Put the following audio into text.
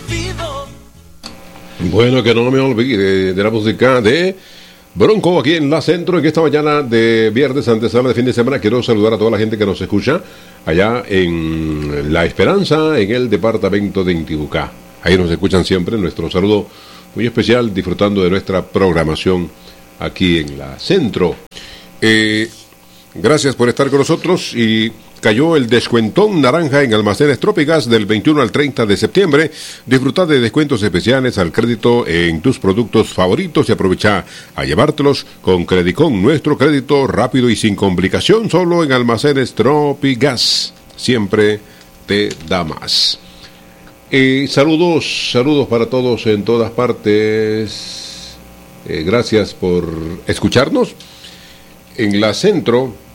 Bueno, que no me olvide de la música de Bronco aquí en La Centro, en esta mañana de viernes, antesala de fin de semana. Quiero saludar a toda la gente que nos escucha allá en La Esperanza, en el departamento de Intibucá. Ahí nos escuchan siempre. Nuestro saludo muy especial, disfrutando de nuestra programación aquí en La Centro. Gracias por estar con nosotros. Y cayó el descuentón naranja en Almacenes Trópicas del 21 al 30 de septiembre. Disfruta de descuentos especiales al crédito en tus productos favoritos y aprovecha a llevártelos con Credicon, nuestro crédito rápido y sin complicación, solo en Almacenes Trópicas. Siempre te da más. Saludos para todos en todas partes. Gracias por escucharnos. En La Centro